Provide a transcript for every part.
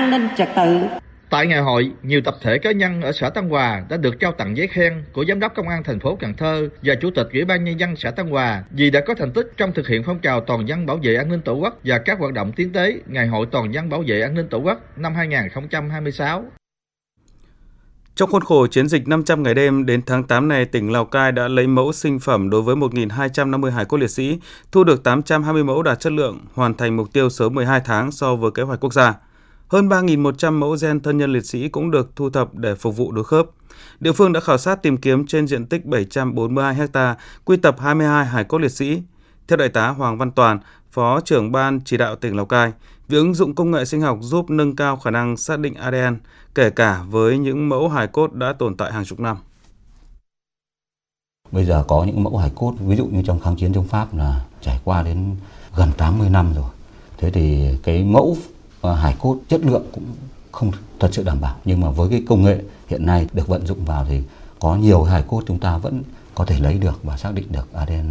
an ninh trật tự. Tại ngày hội, nhiều tập thể cá nhân ở xã Tân Hòa đã được trao tặng giấy khen của Giám đốc Công an thành phố Cần Thơ và Chủ tịch Ủy ban Nhân dân xã Tân Hòa vì đã có thành tích trong thực hiện phong trào toàn dân bảo vệ an ninh Tổ quốc và các hoạt động tiến tới Ngày hội toàn dân bảo vệ an ninh Tổ quốc năm 2026. Trong khuôn khổ chiến dịch 500 ngày đêm, đến tháng 8 này, tỉnh Lào Cai đã lấy mẫu sinh phẩm đối với 1.250 hài cốt liệt sĩ, thu được 820 mẫu đạt chất lượng, hoàn thành mục tiêu sớm 12 tháng so với kế hoạch quốc gia. Hơn 3.100 mẫu gen thân nhân liệt sĩ cũng được thu thập để phục vụ đối khớp. Địa phương đã khảo sát tìm kiếm trên diện tích 742 ha, quy tập 22 hài cốt liệt sĩ. Theo Đại tá Hoàng Văn Toàn, Phó trưởng Ban Chỉ đạo tỉnh Lào Cai, việc ứng dụng công nghệ sinh học giúp nâng cao khả năng xác định ADN, kể cả với những mẫu hài cốt đã tồn tại hàng chục năm. Bây giờ có những mẫu hài cốt, ví dụ như trong kháng chiến chống Pháp là trải qua đến gần 80 năm rồi. Thế thì cái mẫu hài cốt chất lượng cũng không thật sự đảm bảo. Nhưng mà với cái công nghệ hiện nay được vận dụng vào thì có nhiều hài cốt chúng ta vẫn có thể lấy được và xác định được ADN.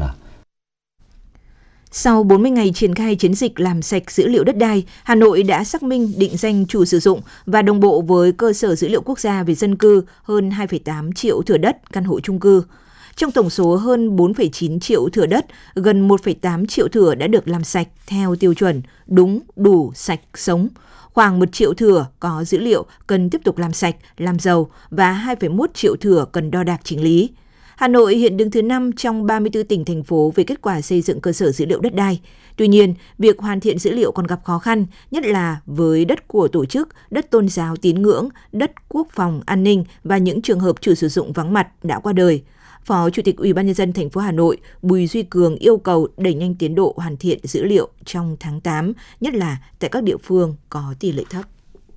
Sau 40 ngày triển khai chiến dịch làm sạch dữ liệu đất đai, Hà Nội đã xác minh định danh chủ sử dụng và đồng bộ với cơ sở dữ liệu quốc gia về dân cư hơn 2,8 triệu thửa đất, căn hộ chung cư. Trong tổng số hơn 4,9 triệu thửa đất, gần 1,8 triệu thửa đã được làm sạch theo tiêu chuẩn đúng, đủ, sạch, sống. Khoảng 1 triệu thửa có dữ liệu cần tiếp tục làm sạch, làm giàu và 2,1 triệu thửa cần đo đạc chỉnh lý. Hà Nội hiện đứng thứ 5 trong 34 tỉnh, thành phố về kết quả xây dựng cơ sở dữ liệu đất đai. Tuy nhiên, việc hoàn thiện dữ liệu còn gặp khó khăn, nhất là với đất của tổ chức, đất tôn giáo tín ngưỡng, đất quốc phòng, an ninh và những trường hợp chủ sử dụng vắng mặt đã qua đời. Phó Chủ tịch Ủy ban Nhân dân thành phố Hà Nội Bùi Duy Cường yêu cầu đẩy nhanh tiến độ hoàn thiện dữ liệu trong tháng 8, nhất là tại các địa phương có tỷ lệ thấp.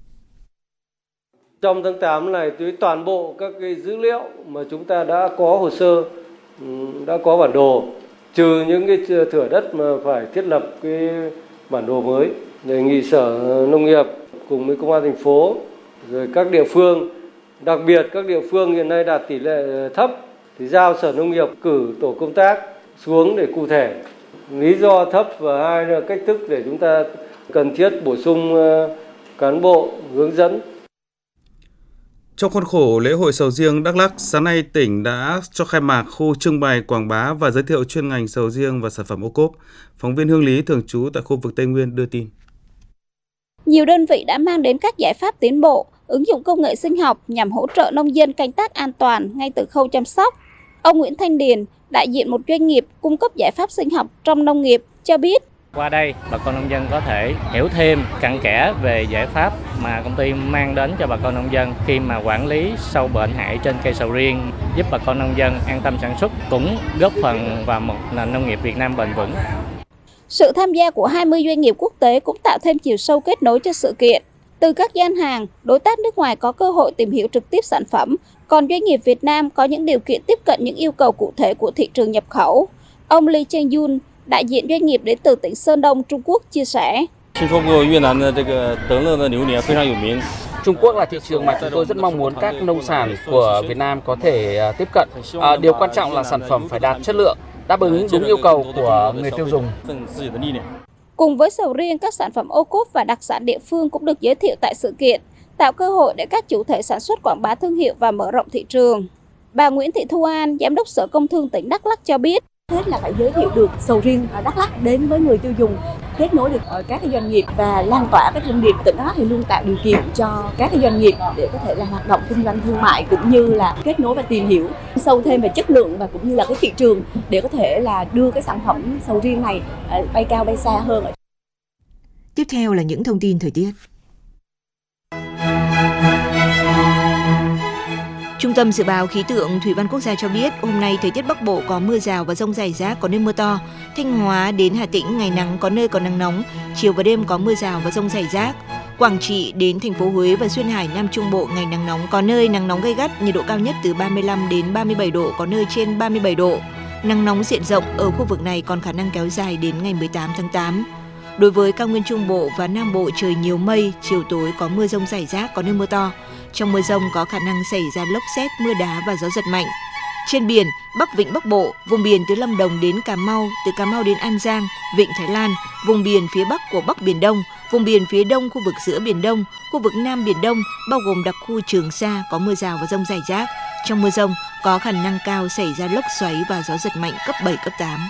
Trong tháng 8 này, với toàn bộ các cái dữ liệu mà chúng ta đã có hồ sơ, đã có bản đồ, trừ những cái thửa đất mà phải thiết lập cái bản đồ mới, đề nghị Sở Nông nghiệp cùng với Công an thành phố, rồi các địa phương, đặc biệt các địa phương hiện nay đạt tỷ lệ thấp, thì giao Sở Nông nghiệp cử tổ công tác xuống để cụ thể lý do thấp và hai là cách thức để chúng ta cần thiết bổ sung cán bộ hướng dẫn. Trong khuôn khổ lễ hội sầu riêng Đắk Lắk, sáng nay tỉnh đã cho khai mạc khu trưng bày quảng bá và giới thiệu chuyên ngành sầu riêng và sản phẩm ô cốp. Phóng viên Hương Lý thường trú tại khu vực Tây Nguyên đưa tin. Nhiều đơn vị đã mang đến các giải pháp tiến bộ, ứng dụng công nghệ sinh học nhằm hỗ trợ nông dân canh tác an toàn ngay từ khâu chăm sóc. Ông Nguyễn Thanh Điền, đại diện một doanh nghiệp cung cấp giải pháp sinh học trong nông nghiệp, cho biết. Qua đây, bà con nông dân có thể hiểu thêm cặn kẽ về giải pháp mà công ty mang đến cho bà con nông dân khi mà quản lý sâu bệnh hại trên cây sầu riêng, giúp bà con nông dân an tâm sản xuất, cũng góp phần vào một nền nông nghiệp Việt Nam bền vững. Sự tham gia của 20 doanh nghiệp quốc tế cũng tạo thêm chiều sâu kết nối cho sự kiện. Từ các gian hàng, đối tác nước ngoài có cơ hội tìm hiểu trực tiếp sản phẩm, còn doanh nghiệp Việt Nam có những điều kiện tiếp cận những yêu cầu cụ thể của thị trường nhập khẩu. Ông Lee Cheng-yun, đại diện doanh nghiệp đến từ tỉnh Sơn Đông, Trung Quốc chia sẻ. Trung Quốc là thị trường mà chúng tôi rất mong muốn các nông sản của Việt Nam có thể tiếp cận. Điều quan trọng là sản phẩm phải đạt chất lượng, đáp ứng đúng yêu cầu của người tiêu dùng. Cùng với sầu riêng, các sản phẩm ô cốp và đặc sản địa phương cũng được giới thiệu tại sự kiện, tạo cơ hội để các chủ thể sản xuất quảng bá thương hiệu và mở rộng thị trường. Bà Nguyễn Thị Thu An, Giám đốc Sở Công Thương tỉnh Đắk Lắk cho biết. Hết là phải giới thiệu được sầu riêng ở Đắk Lắk đến với người tiêu dùng, kết nối được các cái doanh nghiệp và lan tỏa cái thông điệp. Tỉnh Đắk Lắk thì luôn tạo điều kiện cho các cái doanh nghiệp để có thể là hoạt động kinh doanh thương mại cũng như là kết nối và tìm hiểu sâu thêm về chất lượng và cũng như là cái thị trường để có thể là đưa cái sản phẩm sầu riêng này bay cao bay xa hơn. Tiếp theo là những thông tin thời tiết. Trung tâm Dự báo Khí tượng Thủy văn Quốc gia cho biết hôm nay thời tiết Bắc Bộ có mưa rào và dông rải rác, có nơi mưa to. Thanh Hóa đến Hà Tĩnh ngày nắng, có nơi có nắng nóng, chiều và đêm có mưa rào và dông rải rác. Quảng Trị đến thành phố Huế và Duyên Hải Nam Trung Bộ ngày nắng nóng, có nơi nắng nóng gay gắt, nhiệt độ cao nhất từ 35 đến 37 độ, có nơi trên 37 độ. Nắng nóng diện rộng ở khu vực này còn khả năng kéo dài đến ngày 18 tháng 8. Đối với cao nguyên Trung Bộ và Nam Bộ trời nhiều mây, chiều tối có mưa dông rải rác, có nơi mưa to. Trong mưa dông có khả năng xảy ra lốc sét, mưa đá và gió giật mạnh. Trên biển, Bắc Vịnh Bắc Bộ, vùng biển từ Lâm Đồng đến Cà Mau, từ Cà Mau đến An Giang, Vịnh Thái Lan, vùng biển phía Bắc của Bắc Biển Đông, vùng biển phía Đông khu vực giữa Biển Đông, khu vực Nam Biển Đông, bao gồm đặc khu Trường Sa có mưa rào và dông rải rác. Trong mưa dông, có khả năng cao xảy ra lốc xoáy và gió giật mạnh cấp 7, cấp 8.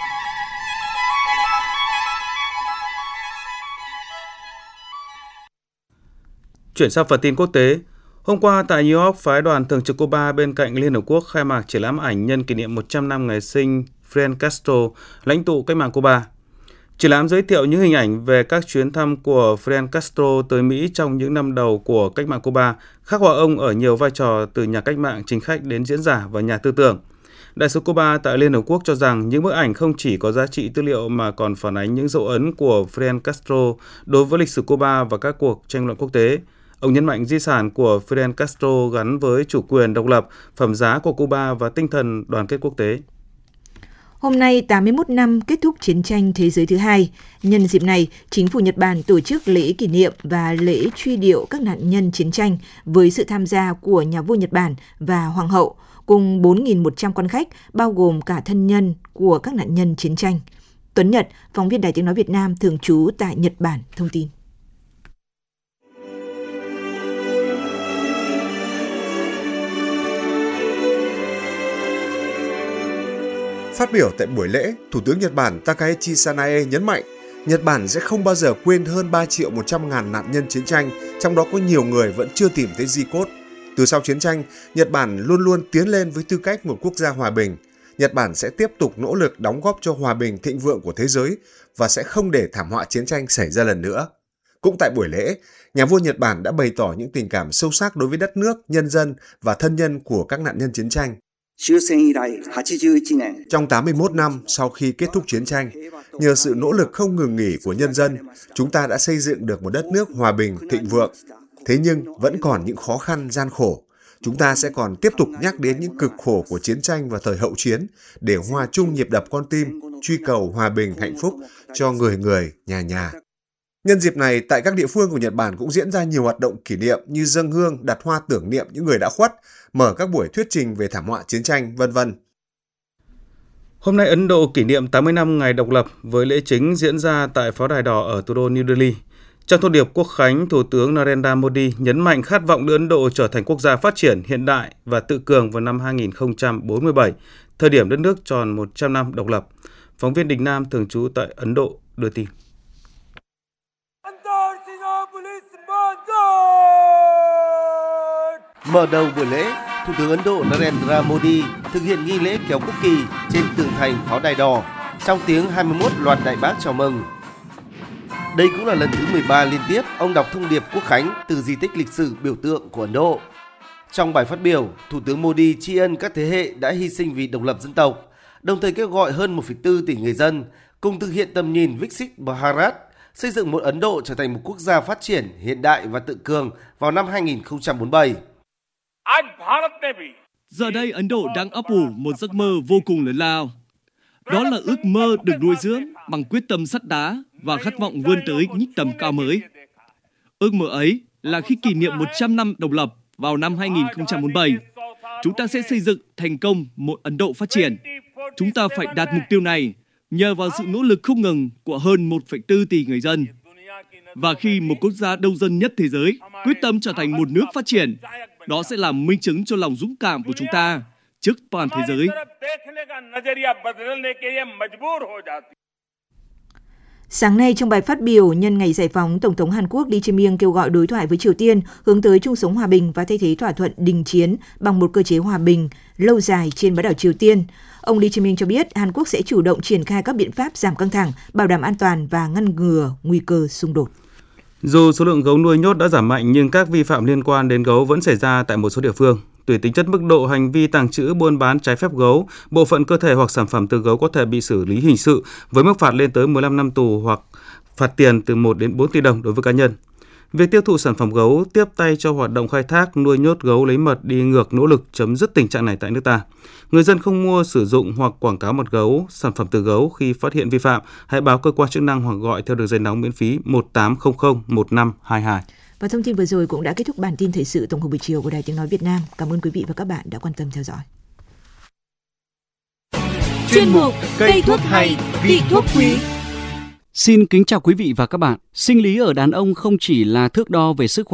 Chuyển sang phần tin quốc tế. Hôm qua tại New York, phái đoàn thường trực Cuba bên cạnh Liên Hợp Quốc khai mạc triển lãm ảnh nhân kỷ niệm 100 năm ngày sinh Fidel Castro, lãnh tụ cách mạng Cuba. Triển lãm giới thiệu những hình ảnh về các chuyến thăm của Fidel Castro tới Mỹ trong những năm đầu của cách mạng Cuba, khắc họa ông ở nhiều vai trò từ nhà cách mạng chính khách đến diễn giả và nhà tư tưởng. Đại sứ Cuba tại Liên Hợp Quốc cho rằng những bức ảnh không chỉ có giá trị tư liệu mà còn phản ánh những dấu ấn của Fidel Castro đối với lịch sử Cuba và các cuộc tranh luận quốc tế. Ông nhấn mạnh di sản của Fidel Castro gắn với chủ quyền độc lập, phẩm giá của Cuba và tinh thần đoàn kết quốc tế. Hôm nay, 81 năm kết thúc chiến tranh thế giới thứ hai. Nhân dịp này, chính phủ Nhật Bản tổ chức lễ kỷ niệm và lễ truy điệu các nạn nhân chiến tranh với sự tham gia của nhà vua Nhật Bản và Hoàng hậu, cùng 4.100 quan khách, bao gồm cả thân nhân của các nạn nhân chiến tranh. Tuấn Nhật, phóng viên Đài Tiếng Nói Việt Nam thường trú tại Nhật Bản, thông tin. Phát biểu tại buổi lễ, Thủ tướng Nhật Bản Takaichi Sanae nhấn mạnh Nhật Bản sẽ không bao giờ quên hơn 3.100.000 nạn nhân chiến tranh, trong đó có nhiều người vẫn chưa tìm thấy di cốt. Từ sau chiến tranh, Nhật Bản luôn luôn tiến lên với tư cách một quốc gia hòa bình. Nhật Bản sẽ tiếp tục nỗ lực đóng góp cho hòa bình thịnh vượng của thế giới và sẽ không để thảm họa chiến tranh xảy ra lần nữa. Cũng tại buổi lễ, nhà vua Nhật Bản đã bày tỏ những tình cảm sâu sắc đối với đất nước, nhân dân và thân nhân của các nạn nhân chiến tranh. Trong 81 năm sau khi kết thúc chiến tranh, nhờ sự nỗ lực không ngừng nghỉ của nhân dân, chúng ta đã xây dựng được một đất nước hòa bình, thịnh vượng. Thế nhưng vẫn còn những khó khăn, gian khổ. Chúng ta sẽ còn tiếp tục nhắc đến những cực khổ của chiến tranh và thời hậu chiến để hòa chung nhịp đập con tim, truy cầu hòa bình, hạnh phúc cho người người, nhà nhà. Nhân dịp này, tại các địa phương của Nhật Bản cũng diễn ra nhiều hoạt động kỷ niệm như dâng hương, đặt hoa tưởng niệm những người đã khuất, mở các buổi thuyết trình về thảm họa chiến tranh, v.v. Hôm nay, Ấn Độ kỷ niệm 80 năm ngày độc lập với lễ chính diễn ra tại Pháo đài đỏ ở thủ đô New Delhi. Trong thông điệp quốc khánh, Thủ tướng Narendra Modi nhấn mạnh khát vọng đưa Ấn Độ trở thành quốc gia phát triển, hiện đại và tự cường vào năm 2047, thời điểm đất nước tròn 100 năm độc lập. Phóng viên Đình Nam thường trú tại Ấn Độ đưa tin. Mở đầu buổi lễ, Thủ tướng Ấn Độ Narendra Modi thực hiện nghi lễ kéo quốc kỳ trên tường thành Pháo đài đỏ trong tiếng 21 loạt đại bác chào mừng. Đây cũng là lần thứ 13 liên tiếp ông đọc thông điệp quốc khánh từ di tích lịch sử biểu tượng của Ấn Độ. Trong bài phát biểu, Thủ tướng Modi tri ân các thế hệ đã hy sinh vì độc lập dân tộc, đồng thời kêu gọi hơn 1,4 tỷ người dân cùng thực hiện tầm nhìn Viksit Bharat, xây dựng một Ấn Độ trở thành một quốc gia phát triển, hiện đại và tự cường vào năm 2047. Giờ đây Ấn Độ đang ấp ủ một giấc mơ vô cùng lớn lao. Đó là ước mơ được nuôi dưỡng bằng quyết tâm sắt đá và khát vọng vươn tới những tầm cao mới. Ước mơ ấy là khi kỷ niệm 100 năm độc lập vào năm 2047, chúng ta sẽ xây dựng thành công một Ấn Độ phát triển. Chúng ta phải đạt mục tiêu này nhờ vào sự nỗ lực không ngừng của hơn 1,4 tỷ người dân. Và khi một quốc gia đông dân nhất thế giới quyết tâm trở thành một nước phát triển, đó sẽ là minh chứng cho lòng dũng cảm của chúng ta trước toàn thế giới. Sáng nay, trong bài phát biểu nhân ngày giải phóng, Tổng thống Hàn Quốc Lee Jae-myung kêu gọi đối thoại với Triều Tiên hướng tới chung sống hòa bình và thay thế thỏa thuận đình chiến bằng một cơ chế hòa bình lâu dài trên bán đảo Triều Tiên. Ông Lee Jae-myung cho biết Hàn Quốc sẽ chủ động triển khai các biện pháp giảm căng thẳng, bảo đảm an toàn và ngăn ngừa nguy cơ xung đột. Dù số lượng gấu nuôi nhốt đã giảm mạnh nhưng các vi phạm liên quan đến gấu vẫn xảy ra tại một số địa phương. Tùy tính chất mức độ hành vi tàng trữ, buôn bán trái phép gấu, bộ phận cơ thể hoặc sản phẩm từ gấu có thể bị xử lý hình sự với mức phạt lên tới 15 năm tù hoặc phạt tiền từ 1 đến 4 tỷ đồng đối với cá nhân. Việc tiêu thụ sản phẩm gấu tiếp tay cho hoạt động khai thác, nuôi nhốt gấu lấy mật đi ngược nỗ lực chấm dứt tình trạng này tại nước ta. Người dân không mua, sử dụng hoặc quảng cáo mật gấu, sản phẩm từ gấu khi phát hiện vi phạm, hãy báo cơ quan chức năng hoặc gọi theo đường dây nóng miễn phí 1800 1522. Và thông tin vừa rồi cũng đã kết thúc bản tin thời sự tổng hợp buổi chiều của Đài Tiếng Nói Việt Nam. Cảm ơn quý vị và các bạn đã quan tâm theo dõi. Chuyên mục cây thuốc hay, vị thuốc quý. Xin kính chào quý vị và các bạn. Sinh lý ở đàn ông không chỉ là thước đo về sức khỏe